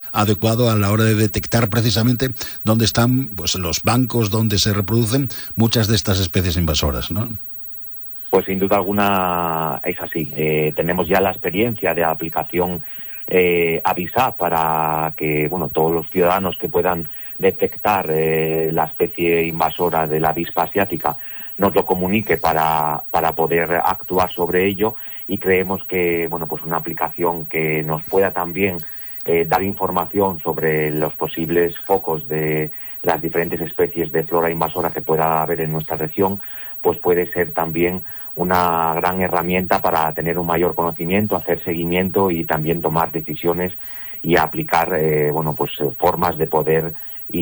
adecuado a la hora de detectar precisamente dónde están pues los bancos donde se reproducen muchas de estas especies invasoras, ¿no? Pues sin duda alguna es así. Tenemos ya la experiencia de aplicación Avisar para que todos los ciudadanos que puedan detectar la especie invasora de la avispa asiática nos lo comunique para poder actuar sobre ello, y creemos que pues una aplicación que nos pueda también dar información sobre los posibles focos de las diferentes especies de flora invasora que pueda haber en nuestra región, pues puede ser también una gran herramienta para tener un mayor conocimiento, hacer seguimiento y también tomar decisiones y aplicar formas de poder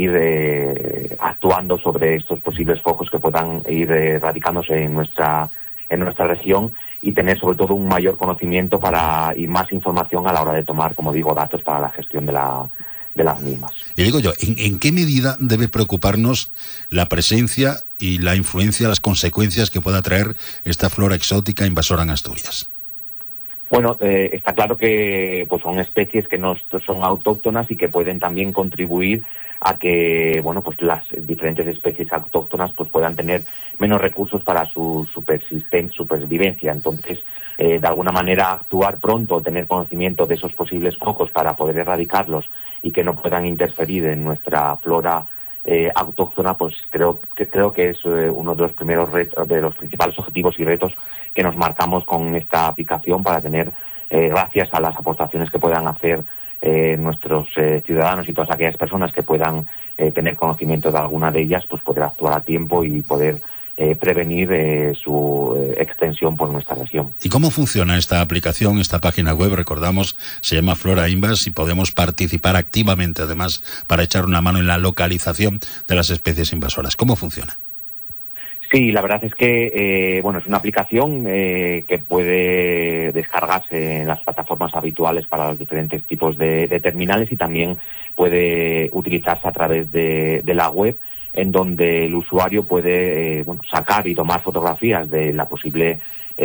ir actuando sobre estos posibles focos que puedan ir radicándose en nuestra región, y tener sobre todo un mayor conocimiento y más información a la hora de tomar, como digo, datos para la gestión de las mismas. Y digo yo, ¿en qué medida debe preocuparnos la presencia y la influencia, las consecuencias que pueda traer esta flora exótica invasora en Asturias? Bueno, está claro que pues son especies que no son autóctonas y que pueden también contribuir a que pues las diferentes especies autóctonas pues puedan tener menos recursos para su supervivencia. Entonces, de alguna manera, actuar pronto, tener conocimiento de esos posibles focos para poder erradicarlos y que no puedan interferir en nuestra flora autóctona, pues creo que es uno de los primeros retos, de los principales objetivos y retos que nos marcamos con esta aplicación, para tener, gracias a las aportaciones que puedan hacer nuestros ciudadanos y todas aquellas personas que puedan tener conocimiento de alguna de ellas, pues poder actuar a tiempo y poder prevenir su extensión por nuestra región. ¿Y cómo funciona esta aplicación, esta página web? Recordamos, se llama Flora Invas, y podemos participar activamente, además, para echar una mano en la localización de las especies invasoras. ¿Cómo funciona? Sí, la verdad es que es una aplicación que puede descargarse en las plataformas habituales para los diferentes tipos de terminales, y también puede utilizarse a través de la web, en donde el usuario puede sacar y tomar fotografías de la posible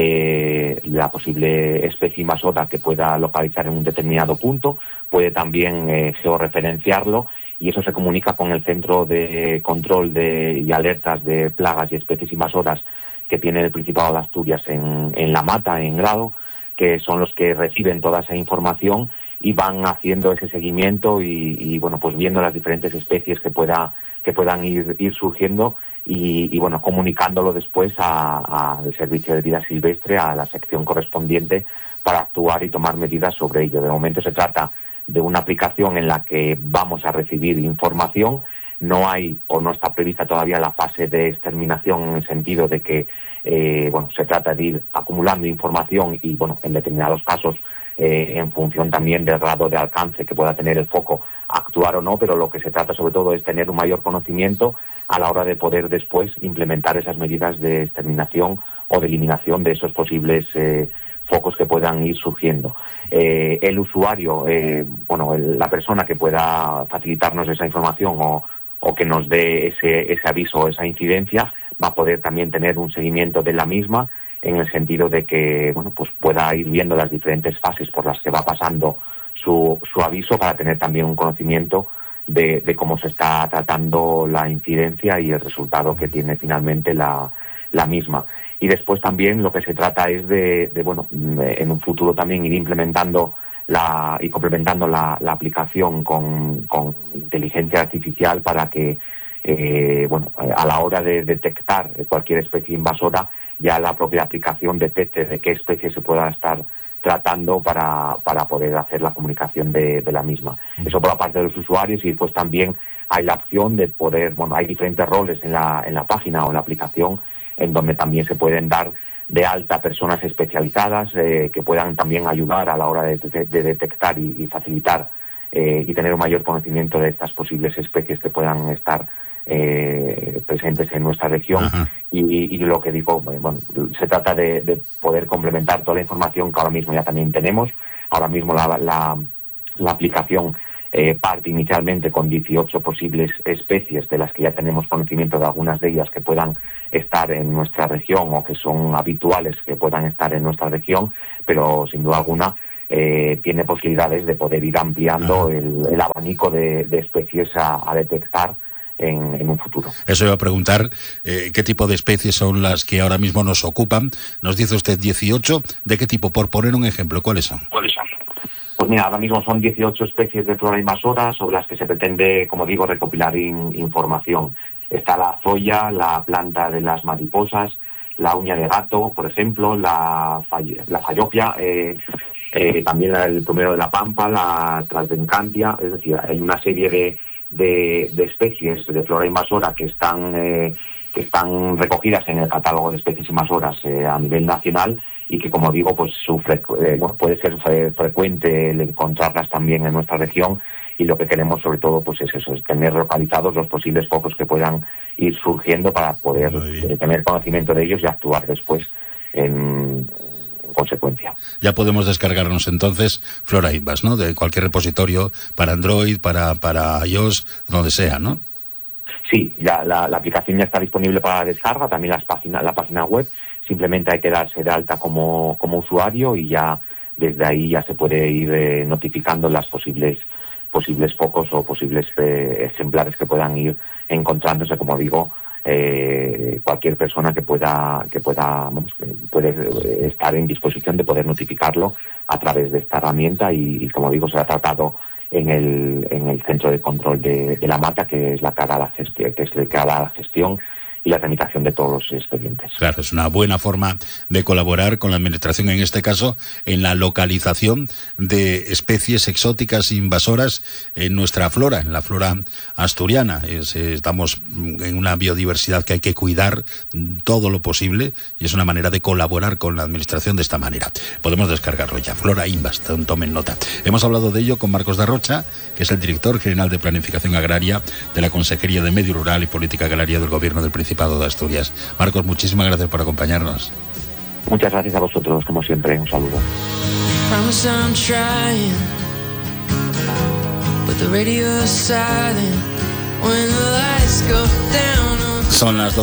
especie invasora que pueda localizar en un determinado punto. Puede también georreferenciarlo, y eso se comunica con el Centro de Control y Alertas de Plagas y Especies Invasoras que tiene el Principado de Asturias en La Mata, en Grado, que son los que reciben toda esa información y van haciendo ese seguimiento y pues viendo las diferentes especies que puedan ir surgiendo y comunicándolo después al Servicio de Vida Silvestre, a la sección correspondiente, para actuar y tomar medidas sobre ello. De momento se trata de una aplicación en la que vamos a recibir información. No hay o no está prevista todavía la fase de exterminación, en el sentido de que se trata de ir acumulando información y en determinados casos, en función también del grado de alcance que pueda tener el foco, actuar o no, pero lo que se trata sobre todo es tener un mayor conocimiento a la hora de poder después implementar esas medidas de exterminación o de eliminación de esos posibles focos que puedan ir surgiendo. El usuario, la persona que pueda facilitarnos esa información o que nos dé ese aviso o esa incidencia, va a poder también tener un seguimiento de la misma, en el sentido de que pues pueda ir viendo las diferentes fases por las que va pasando su aviso, para tener también un conocimiento de cómo se está tratando la incidencia y el resultado que tiene finalmente la misma. Y después también lo que se trata es de en un futuro también ir implementando y complementando la aplicación con inteligencia artificial, para que a la hora de detectar cualquier especie invasora, ya la propia aplicación detecte de qué especie se pueda estar tratando, para poder hacer la comunicación de la misma. Eso por la parte de los usuarios. Y después también hay la opción de poder, hay diferentes roles en la página o en la aplicación, en donde también se pueden dar de alta personas especializadas que puedan también ayudar a la hora de detectar y facilitar y tener un mayor conocimiento de estas posibles especies que puedan estar presentes en nuestra región. Y lo que digo, se trata de poder complementar toda la información que ahora mismo ya también tenemos. Ahora mismo la aplicación parte inicialmente con 18 posibles especies, de las que ya tenemos conocimiento de algunas de ellas que puedan estar en nuestra región o que son habituales que puedan estar en nuestra región, pero sin duda alguna tiene posibilidades de poder ir ampliando el abanico de especies a detectar en un futuro. Eso iba a preguntar, ¿qué tipo de especies son las que ahora mismo nos ocupan? Nos dice usted 18, ¿de qué tipo? Por poner un ejemplo, ¿cuáles son? Pues mira, ahora mismo son 18 especies de flora invasora sobre las que se pretende, como digo, recopilar información. Está la zoya, la planta de las mariposas, la uña de gato, por ejemplo, la fallopia, también el plumero de la pampa, la transdencantia, es decir, hay una serie de especies de flora invasora que están recogidas en el catálogo de especies invasoras a nivel nacional y que, como digo, pues puede ser frecuente el encontrarlas también en nuestra región, y lo que queremos sobre todo pues es eso, es tener localizados los posibles focos que puedan ir surgiendo para poder tener conocimiento de ellos y actuar después en consecuencia. Ya podemos descargarnos entonces Flora Invas, ¿no? De cualquier repositorio, para Android, para iOS, donde sea, ¿no? Sí, ya la aplicación ya está disponible para descarga, también la página web. Simplemente hay que darse de alta como usuario y ya desde ahí ya se puede ir notificando las posibles focos o posibles ejemplares que puedan ir encontrándose, como digo, cualquier persona que pueda puede estar en disposición de poder notificarlo a través de esta herramienta y como digo, será tratado en el centro de control de la mata, que es la que hará la gestión y la tramitación de todos los expedientes. Claro, es una buena forma de colaborar con la Administración, en este caso, en la localización de especies exóticas invasoras en nuestra flora, en la flora asturiana. Estamos en una biodiversidad que hay que cuidar todo lo posible y es una manera de colaborar con la Administración de esta manera. Podemos descargarlo ya, Flora Invas, tomen nota. Hemos hablado de ello con Marcos Darrocha, que es el Director General de Planificación Agraria de la Consejería de Medio Rural y Política Agraria del Gobierno del Principado de Asturias. Marcos, muchísimas gracias por acompañarnos. Muchas gracias a vosotros, como siempre, un saludo. Son las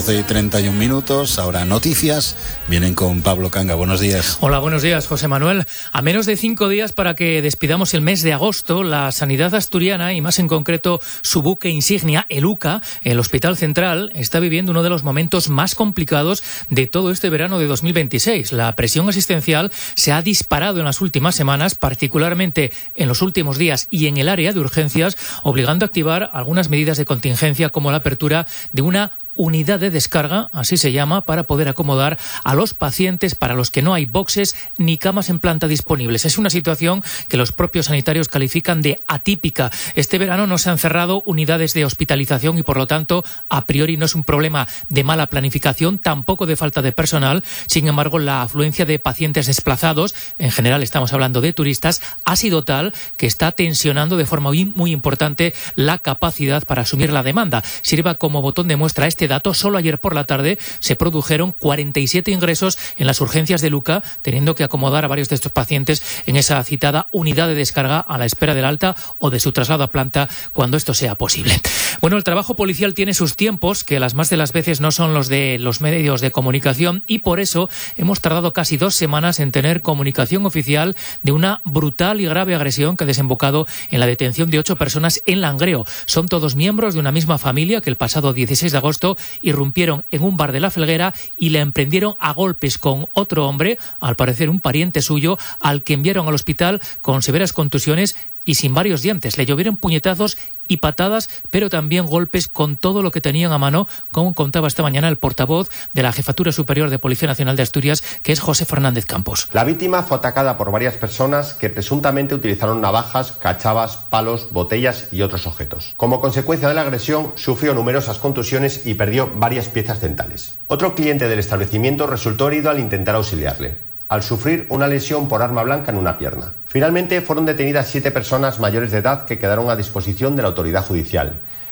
12:31, ahora noticias, vienen con Pablo Canga. Buenos días. Hola, buenos días, José Manuel. A menos de 5 días para que despidamos el mes de agosto, la sanidad asturiana, y más en concreto su buque insignia, el UCA, el Hospital Central, está viviendo uno de los momentos más complicados de todo este verano de 2026. La presión asistencial se ha disparado en las últimas semanas, particularmente en los últimos días y en el área de urgencias, obligando a activar algunas medidas de contingencia como la apertura de una unidad de descarga, así se llama, para poder acomodar a los pacientes para los que no hay boxes ni camas en planta disponibles. Es una situación que los propios sanitarios califican de atípica. Este verano no se han cerrado unidades de hospitalización y, por lo tanto, a priori no es un problema de mala planificación, tampoco de falta de personal. Sin embargo, la afluencia de pacientes desplazados, en general estamos hablando de turistas, ha sido tal que está tensionando de forma muy importante la capacidad para asumir la demanda. Sirva como botón de muestra este dato. Solo ayer por la tarde se produjeron 47 ingresos en las urgencias de Luca, teniendo que acomodar a varios de estos pacientes en esa citada unidad de descarga a la espera del alta o de su traslado a planta cuando esto sea posible. Bueno, el trabajo policial tiene sus tiempos, que las más de las veces no son los de los medios de comunicación, y por eso hemos tardado casi 2 semanas en tener comunicación oficial de una brutal y grave agresión que ha desembocado en la detención de 8 personas en Langreo. Son todos miembros de una misma familia que el pasado 16 de agosto irrumpieron en un bar de La Felguera y le emprendieron a golpes con otro hombre, al parecer un pariente suyo, al que enviaron al hospital con severas contusiones y sin varios dientes. Le llovieron puñetazos y patadas, pero también golpes con todo lo que tenían a mano, como contaba esta mañana el portavoz de la Jefatura Superior de Policía Nacional de Asturias, que es José Fernández Campos. La víctima fue atacada por varias personas que presuntamente utilizaron navajas, cachavas, palos, botellas y otros objetos. Como consecuencia de la agresión, sufrió numerosas contusiones y perdió varias piezas dentales. Otro cliente del establecimiento resultó herido al intentar auxiliarle, al sufrir una lesión por arma blanca en una pierna. Finalmente fueron detenidas 7 personas mayores de edad que quedaron a disposición de la autoridad judicial,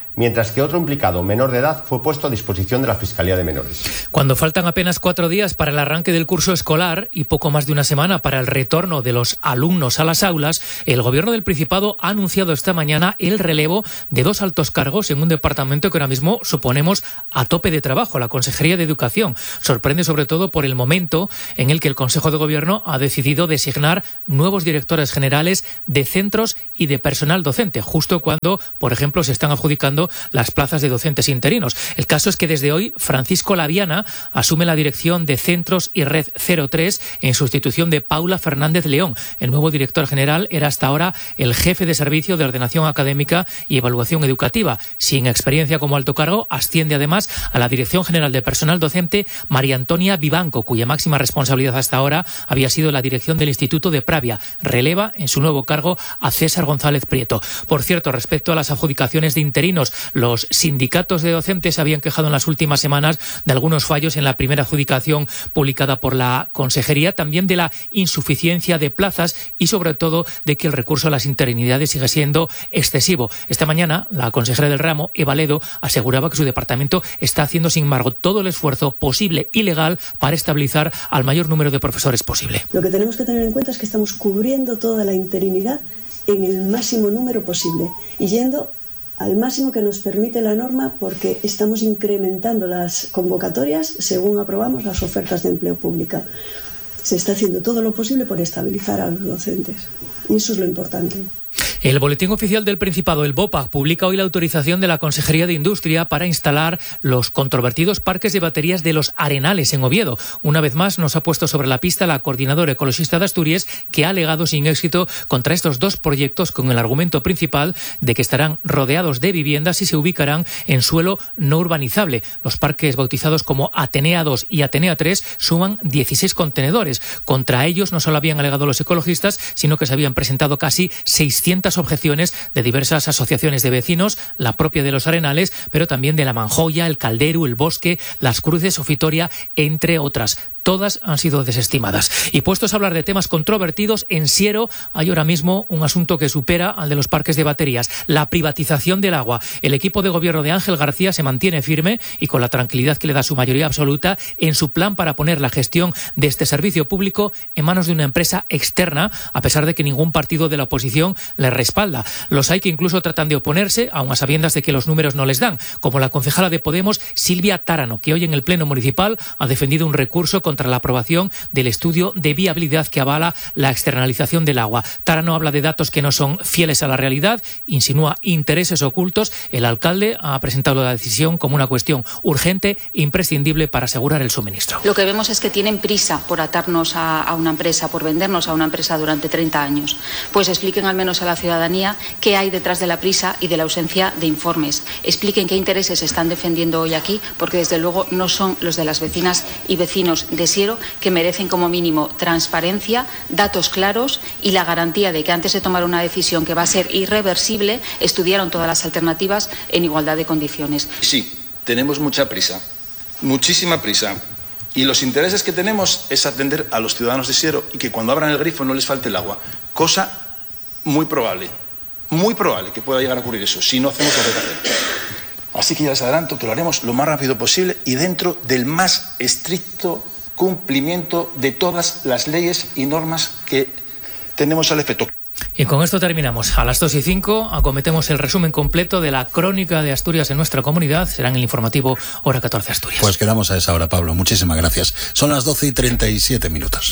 mientras que otro implicado, menor de edad, fue puesto a disposición de la Fiscalía de Menores. Cuando faltan apenas 4 días para el arranque del curso escolar y poco más de una semana para el retorno de los alumnos a las aulas, el Gobierno del Principado ha anunciado esta mañana el relevo de 2 altos cargos en un departamento que ahora mismo suponemos a tope de trabajo, la Consejería de Educación. Sorprende sobre todo por el momento en el que el Consejo de Gobierno ha decidido designar nuevos directores generales de centros y de personal docente, justo cuando, por ejemplo, se están adjudicando las plazas de docentes interinos. El caso es que desde hoy Francisco Laviana asume la dirección de Centros y Red 03 en sustitución de Paula Fernández León. El nuevo director general era hasta ahora el jefe de servicio de ordenación académica y evaluación educativa. Sin experiencia como alto cargo, asciende además a la Dirección General de Personal Docente María Antonia Vivanco, cuya máxima responsabilidad hasta ahora había sido la dirección del Instituto de Pravia. Releva en su nuevo cargo a César González Prieto. Por cierto, respecto a las adjudicaciones de interinos, los sindicatos de docentes se habían quejado en las últimas semanas de algunos fallos en la primera adjudicación publicada por la Consejería, también de la insuficiencia de plazas y sobre todo de que el recurso a las interinidades sigue siendo excesivo. Esta mañana la consejera del ramo, Eva Ledo, aseguraba que su departamento está haciendo sin embargo todo el esfuerzo posible y legal para estabilizar al mayor número de profesores posible. Lo que tenemos que tener en cuenta es que estamos cubriendo toda la interinidad en el máximo número posible y yendo al máximo que nos permite la norma, porque estamos incrementando las convocatorias según aprobamos las ofertas de empleo pública. Se está haciendo todo lo posible por estabilizar a los docentes y eso es lo importante. El Boletín Oficial del Principado, el BOPA, publica hoy la autorización de la Consejería de Industria para instalar los controvertidos parques de baterías de Los Arenales en Oviedo. Una vez más nos ha puesto sobre la pista la coordinadora ecologista de Asturias, que ha alegado sin éxito contra estos 2 proyectos con el argumento principal de que estarán rodeados de viviendas y se ubicarán en suelo no urbanizable. Los parques bautizados como Atenea 2 y Atenea 3 suman 16 contenedores. Contra ellos no solo habían alegado los ecologistas, sino que se habían presentado casi 600 objeciones de diversas asociaciones de vecinos, la propia de Los Arenales, pero también de La Manjoya, El Caldero, El Bosque, Las Cruces o Fitoria, entre otras. Todas han sido desestimadas. Y puestos a hablar de temas controvertidos, en Siero hay ahora mismo un asunto que supera al de los parques de baterías: la privatización del agua. El equipo de gobierno de Ángel García se mantiene firme y con la tranquilidad que le da su mayoría absoluta en su plan para poner la gestión de este servicio público en manos de una empresa externa, a pesar de que ningún partido de la oposición le respalda. Los hay que incluso tratan de oponerse, aun a sabiendas de que los números no les dan, como la concejala de Podemos, Silvia Tárano, que hoy en el Pleno Municipal ha defendido un recurso contra la aprobación del estudio de viabilidad que avala la externalización del agua. Tárano habla de datos que no son fieles a la realidad, insinúa intereses ocultos. El alcalde ha presentado la decisión como una cuestión urgente e imprescindible para asegurar el suministro. Lo que vemos es que tienen prisa por atarnos a una empresa, por vendernos a una empresa durante 30 años. Pues expliquen al menos a la ciudadanía qué hay detrás de la prisa y de la ausencia de informes. Expliquen qué intereses están defendiendo hoy aquí, porque desde luego no son los de las vecinas y vecinos de Siero, que merecen como mínimo transparencia, datos claros y la garantía de que antes de tomar una decisión que va a ser irreversible, estudiaron todas las alternativas en igualdad de condiciones. Sí, tenemos mucha prisa, muchísima prisa. Y los intereses que tenemos es atender a los ciudadanos de Siero y que cuando abran el grifo no les falte el agua. Cosa muy probable que pueda llegar a ocurrir eso, si no hacemos lo que hay que hacer. Así que ya les adelanto que lo haremos lo más rápido posible y dentro del más estricto cumplimiento de todas las leyes y normas que tenemos al efecto. Y con esto terminamos. A las 2:05 acometemos el resumen completo de la crónica de Asturias en nuestra comunidad. Será en el informativo Hora 14 Asturias. Pues quedamos a esa hora, Pablo. Muchísimas gracias. Son las 12:37.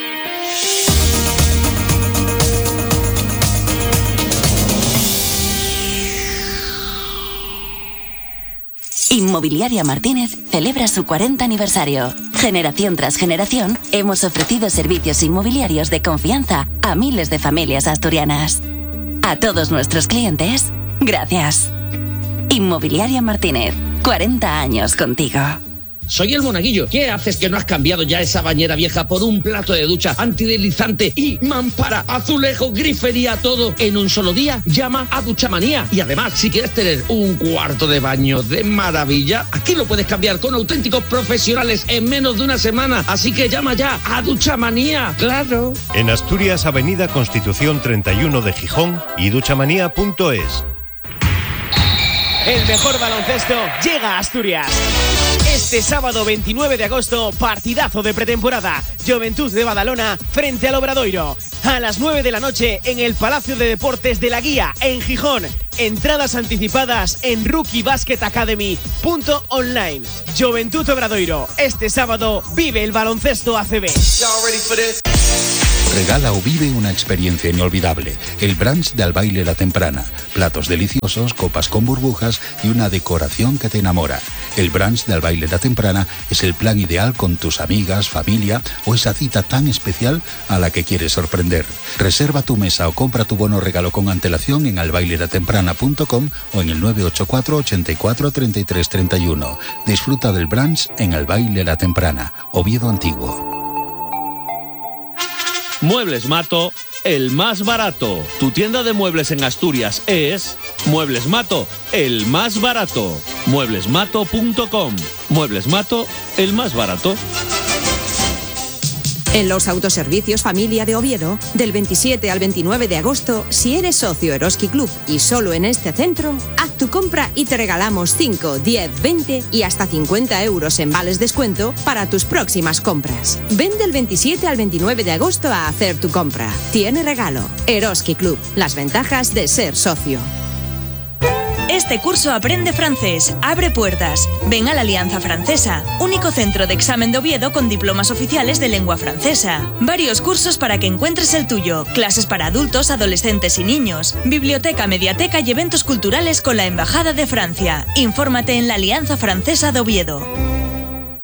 Inmobiliaria Martínez celebra su 40 aniversario. Generación tras generación, hemos ofrecido servicios inmobiliarios de confianza a miles de familias asturianas. A todos nuestros clientes, gracias. Inmobiliaria Martínez, 40 años contigo. Soy el Monaguillo. ¿Qué haces que no has cambiado ya esa bañera vieja por un plato de ducha antideslizante y mampara, azulejo, grifería, todo en un solo día? Llama a Duchamanía. Y además, si quieres tener un cuarto de baño de maravilla, aquí lo puedes cambiar con auténticos profesionales en menos de una semana. Así que llama ya a Duchamanía. ¡Claro! En Asturias, Avenida Constitución 31 de Gijón y duchamanía.es. El mejor baloncesto llega a Asturias. Este sábado 29 de agosto, partidazo de pretemporada. Juventud de Badalona frente al Obradoiro. A las 9 de la noche en el Palacio de Deportes de la Guía, en Gijón. Entradas anticipadas en rookiebasketacademy.online. Juventud Obradoiro. Este sábado vive el baloncesto ACB. Regala o vive una experiencia inolvidable. El brunch de Al Baile La Temprana. Platos deliciosos, copas con burbujas y una decoración que te enamora. El brunch de Al Baile La Temprana es el plan ideal con tus amigas, familia o esa cita tan especial a la que quieres sorprender. Reserva tu mesa o compra tu bono regalo con antelación en albailelatemprana.com o en el 984 84 33 31. Disfruta del brunch en Al Baile La Temprana, Oviedo Antiguo. Muebles Mato, el más barato. Tu tienda de muebles en Asturias es Muebles Mato, el más barato. Mueblesmato.com. Muebles Mato, el más barato. En los autoservicios Familia de Oviedo, del 27 al 29 de agosto, si eres socio Eroski Club y solo en este centro, haz tu compra y te regalamos 5, 10, 20 y hasta 50 euros en vales descuento para tus próximas compras. Ven del 27 al 29 de agosto a hacer tu compra. Tiene regalo. Eroski Club. Las ventajas de ser socio. Este curso aprende francés, abre puertas. Ven a la Alianza Francesa, único centro de examen de Oviedo con diplomas oficiales de lengua francesa. Varios cursos para que encuentres el tuyo, clases para adultos, adolescentes y niños, biblioteca, mediateca y eventos culturales con la Embajada de Francia. Infórmate en la Alianza Francesa de Oviedo.